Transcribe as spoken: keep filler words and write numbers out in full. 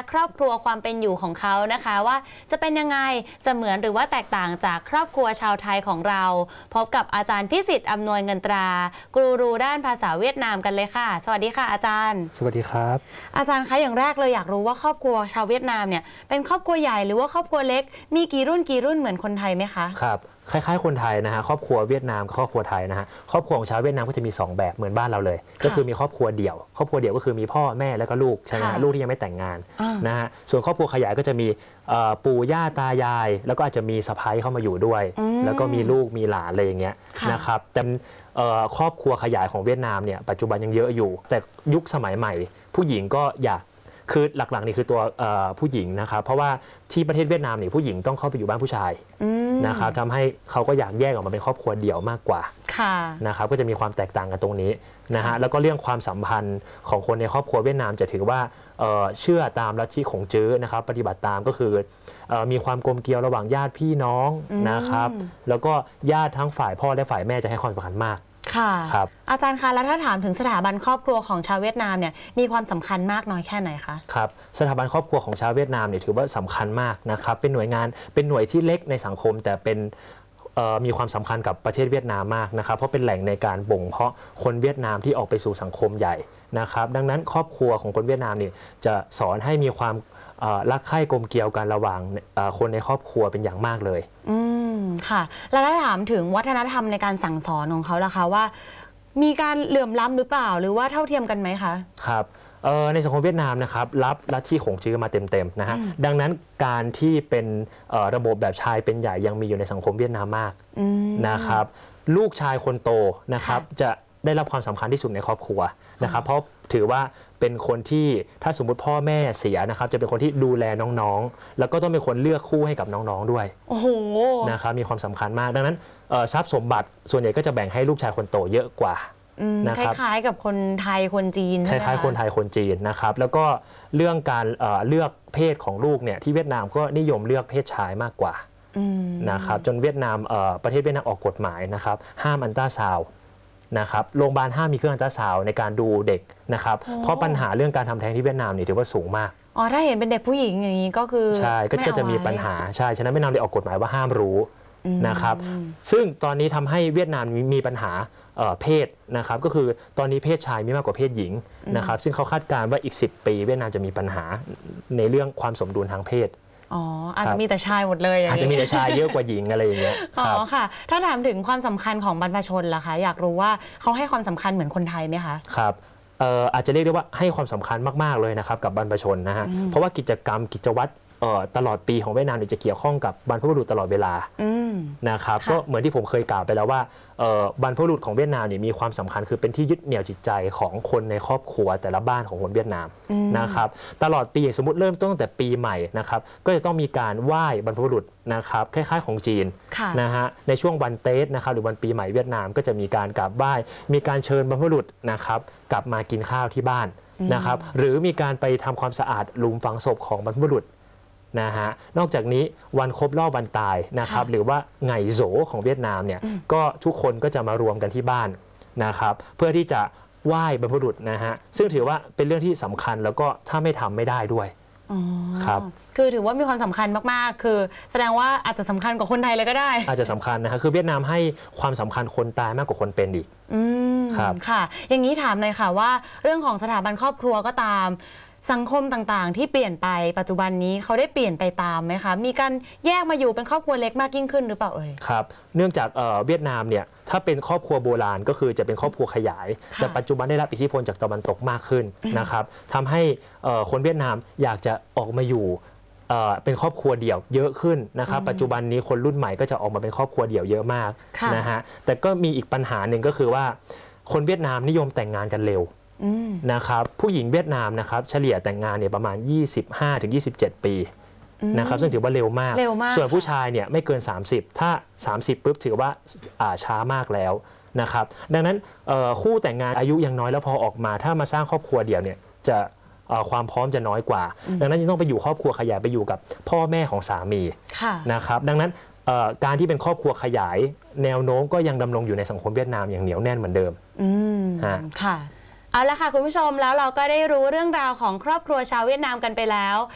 ครอบครัวความเป็นอยู่ของเขานะคะว่าจะเป็นยังไงจะเหมือนหรือว่าแตกต่างจากครอบครัวชาวไทยของเราพบกับอาจารย์พิสิทธิ์อำนวยเงินตรากูรูด้านภาษาเวียดนามกันเลยค่ะสวัสดีค่ะอาจารย์สวัสดีครับอาจารย์คะอย่างแรกเลยอยากรู้ว่าครอบครัวชาวเวียดนามเนี่ยเป็นครอบครัวใหญ่หรือว่าครอบครัวเล็กมีกี่รุ่นกี่รุ่นเหมือนคนไทยไหมคะครับคล้ายๆคนไทยนะฮะครอบครัวเวียดนามกับครอบครัวไทยนะฮะครอบครัวของชาวเวียดนามก็จะมีสองแบบเหมือนบ้านเราเลยก็คือมีครอบครัวเดี่ยวครอบครัวเดี่ยวก็คือมีพ่อแม่แล้วก็ลูกใช่ไหมลูกที่ยังไม่แต่งงานนะฮะส่วนครอบครัวขยายก็จะมีปู่ย่าตายายแล้วก็อาจจะมีสะใภ้เข้ามาอยู่ด้วยแล้วก็มีลูกมีหลานอะไรอย่างเงี้ยนะครับแต่ครอบครัวขยายของเวียดนามเนี่ยปัจจุบันยังเยอะอยู่แต่ยุคสมัยใหม่ผู้หญิงก็อยากคือหลักๆนี่คือตัวผู้หญิงนะครับเพราะว่าที่ประเทศเวียดนามนี่ผู้หญิงต้องเข้าไปอยู่บ้านผู้ชายนะครับทำให้เขาก็อยากแยกออกมาเป็นครอบครัวเดี่ยวมากกว่านะครับก็จะมีความแตกต่างกันตรงนี้นะฮะแล้วก็เรื่องความสัมพันธ์ของคนในครอบครัวเวียดนามจะถือว่าเชื่อตามลัทธิของจื้อนะครับปฏิบัติตามก็คือมีความกลมเกลียวระหว่างญาติพี่น้องนะครับแล้วก็ญาติทั้งฝ่ายพ่อและฝ่ายแม่จะให้ความสำคัญมากค่ะอาจารย์คะแล้วถ้าถามถึงสถาบันครอบครัวของชาวเวียดนามเนี่ยมีความสำคัญมากน้อยแค่ไหนคะครับสถาบันครอบครัวของชาวเวียดนามเนี่ยถือว่าสำคัญมากนะครับเป็นหน่วยงานเป็นหน่วยที่เล็กในสังคมแต่เป็นมีความสำคัญกับประเทศเวียดนามมากนะครับเพราะเป็นแหล่งในการบ่งเพาะคนเวียดนามที่ออกไปสู่สังคมใหญ่นะครับดังนั้นครอบครัวของคนเวียดนามเนี่ยจะสอนให้มีความรักใคร่กลมเกลียวกันระหว่างคนในครอบครัวเป็นอย่างมากเลยอืมค่ะแล้วถ้าถามถึงวัฒนธรรมในการสั่งสอนของเขาล่ะคะว่ามีการเหลื่อมล้ำหรือเปล่าหรือว่าเท่าเทียมกันไหมคะครับในสังคมเวียดนามนะครับรับลัทธิของจื้อมาเต็มๆนะฮะดังนั้นการที่เป็นระบบแบบชายเป็นใหญ่ยังมีอยู่ในสังคมเวียดนามมากนะครับลูกชายคนโตนะครับจะได้รับความสำคัญที่สุดในครอบครัวนะครับเพราะถือว่าเป็นคนที่ถ้าสมมุติพ่อแม่เสียนะครับจะเป็นคนที่ดูแลน้องๆแล้วก็ต้องเป็นคนเลือกคู่ให้กับน้องๆด้วยโอ้โหนะครับมีความสำคัญมากดังนั้นทรัพย์สมบัติส่วนใหญ่ก็จะแบ่งให้ลูกชายคนโตเยอะกว่าคล้ายๆกับคนไทยคนจีนคล้ายๆคนไทยคนจีนนะครับแล้วก็เรื่องการเลือกเพศของลูกเนี่ยที่เวียดนามก็นิยมเลือกเพศชายมากกว่านะครับจนเวียดนามประเทศเวียดนามออกกฎหมายนะครับห้ามอัลตราซาวด์นะครับโรงพยาบาลห้ามมีเครื่องอัลตราซาวด์ในการดูเด็กนะครับเพราะปัญหาเรื่องการทำแท้งที่เวียดนามนี่ถือว่าสูงมากอ๋อถ้าเห็นเป็นเด็กผู้หญิงอย่างนี้ก็คือใช่ก็จะมีปัญหาใช่ฉะนั้นเวียดนามได้ออกกฎหมายว่าห้ามรู้นะครับซึ่งตอนนี้ทำให้เวียดนามมีปัญหาเพศนะครับก็คือตอนนี้เพศชายมีมากกว่าเพศหญิงนะครับซึ่งเขาคาดการณ์ว่าอีกสิบปีเวียดนามจะมีปัญหาในเรื่องความสมดุลทางเพศอ๋ออาจจะมีแต่ชายหมดเลยอาจจะมีแต่ชายเยอะกว่าหญิงอะไรอย่างเงี้ยอ๋อค่ะถ้าถามถึงความสำคัญของบรรพชนล่ะคะอยากรู้ว่าเขาให้ความสำคัญเหมือนคนไทยไหมคะครับอาจจะเรียกได้ว่าให้ความสำคัญมากๆเลยนะครับกับบรรพชนนะฮะเพราะว่ากิจกรรมกิจวัตรตลอดปีของเวียดนามจะเกี่ยวข้องกับบรรพบุรุษตลอดเวลานะครับก็เหมือนที่ผมเคยกล่าวไปแล้วว่าบรรพบุรุษของเวียดนามเนี่ยมีความสำคัญคือเป็นที่ยึดเหนี่ยวจิตใจของคนในครอบครัวแต่ละบ้านของคนเวียดนามนะครับตลอดปีสมมติเริ่มต้นตั้งแต่ปีใหม่นะครับก็จะต้องมีการไหว้บรรพบุรุษนะครับคล้ายๆของจีนนะฮะในช่วงวันเตสนะครับหรือวันปีใหม่เวียดนามก็จะมีการกราบไหว้มีการเชิญบรรพบุรุษนะครับกลับมากินข้าวที่บ้านนะครับหรือมีการไปทำความสะอาดหลุมฝังศพของบรรพบุรุษนะฮะนอกจากนี้วันครบรอบวันตายนะครับหรือว่าไงโซของเวียดนามเนี่ยก็ทุกคนก็จะมารวมกันที่บ้านนะครับเพื่อที่จะไหว้บรรพบุรุษนะฮะซึ่งถือว่าเป็นเรื่องที่สำคัญแล้วก็ถ้าไม่ทำไม่ได้ด้วยครับคือถือว่ามีความสำคัญมากๆคือแสดงว่าอาจจะสำคัญกว่าคนไทยเลยก็ได้อาจจะสำคัญนะคะคือเวียดนามให้ความสำคัญคนตายมากกว่าคนเป็นอีกครับค่ะอย่างนี้ถามเลยค่ะว่าเรื่องของสถาบันครอบครัวก็ตามสังคมต่างๆที่เปลี่ยนไปปัจจุบันนี้เขาได้เปลี่ยนไปตามไหมคะมีการแยกมาอยู่เป็นครอบครัวเล็กมากยิ่งขึ้นหรือเปล่าเอ่ยครับเนื่องจากเวียดนามเนี่ยถ้าเป็นครอบครัวโบราณก็คือจะเป็นครอบครัวขยายแต่ปัจจุบันได้รับอิทธิพลจากตะวันตกมากขึ้นนะครับทำให้คนเวียดนามอยากจะออกมาอยู่เป็นครอบครัวเดี่ยวเยอะขึ้นนะครับปัจจุบันนี้คนรุ่นใหม่ก็จะออกมาเป็นครอบครัวเดี่ยวเยอะมากนะฮะแต่ก็มีอีกปัญหาหนึ่งก็คือว่าคนเวียดนามนิยมแต่งงานกันเร็วนะครับผู้หญิงเวียดนามนะครับเฉลี่ยแต่งงานเนี่ยประมาณ ยี่สิบห้าถึงยี่สิบเจ็ด ปีนะครับซึ่งถือว่าเร็วมากส่วนผู้ชายเนี่ยไม่เกินสามสิบถ้าสามสิบปุ๊บถือว่าช้ามากแล้วนะครับดังนั้นคู่แต่งงานอายุยังน้อยแล้วพอออกมาถ้ามาสร้างครอบครัวเดี่ยวเนี่ยจะความพร้อมจะน้อยกว่าดังนั้นจึงต้องไปอยู่ครอบครัวขยายไปอยู่กับพ่อแม่ของสามีนะครับดังนั้นการที่เป็นครอบครัวขยายแนวโน้มก็ยังดำรงอยู่ในสังคมเวียดนามอย่างเหนียวแน่นเหมือนเดิมค่ะเอาละค่ะคุณผู้ชมแล้วเราก็ได้รู้เรื่องราวของครอบครัวชาวเวียดนามกันไปแล้ว